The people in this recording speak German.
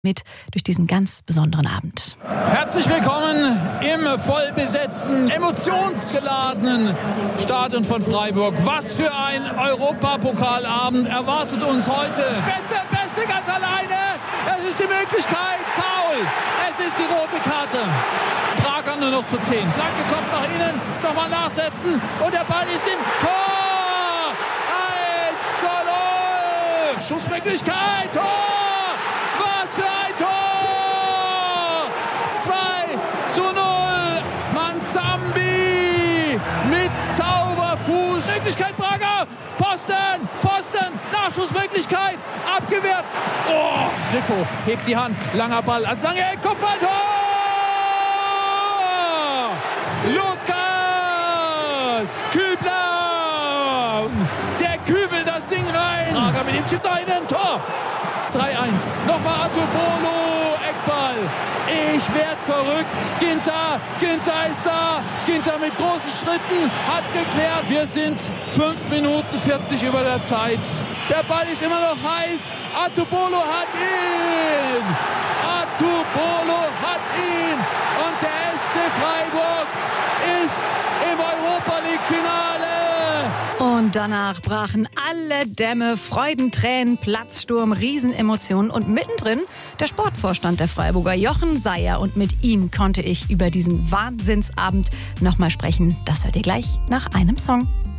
mit durch diesen ganz besonderen Abend. Herzlich willkommen im vollbesetzten, emotionsgeladenen Stadion von Freiburg. Was für ein Europapokalabend erwartet uns heute. Das Beste ganz alleine. Es ist die Möglichkeit, Foul. Es ist die rote Karte. Prager nur noch zu 10. Flanke kommt nach innen, nochmal nachsetzen und der Ball ist im Tor. 1:0. Schussmöglichkeit, Tor. Was für ein Tor! 2:0. Manzambi mit Zauberfuß. Möglichkeit Prager. Pfosten. Nachschussmöglichkeit. Abgewehrt. Oh, Griffo hebt die Hand. Langer Ball als lange Eck. Kopfballtor! Lukas Kübler. Der kübelt das Ding rein. Prager mit dem Chip da innen. Tor. 3:1. Nochmal Atubolo, Eckball. Ich werd verrückt. Ginter ist da. Ginter mit großen Schritten hat geklärt. Wir sind 5 Minuten 40 über der Zeit. Der Ball ist immer noch heiß. Atubolo hat ihn. Und der SC Freiburg ist im Europa-League-Finale. Und danach brachen alle Dämme, Freudentränen, Platzsturm, Riesenemotionen und mittendrin der Sportvorstand der Freiburger, Jochen Seyer. Und mit ihm konnte ich über diesen Wahnsinnsabend nochmal sprechen. Das hört ihr gleich nach einem Song.